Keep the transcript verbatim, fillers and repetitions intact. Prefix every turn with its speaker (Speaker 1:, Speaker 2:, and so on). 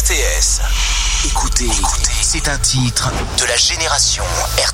Speaker 1: T S. Écoutez, écoutez, c'est un titre de la génération R T S.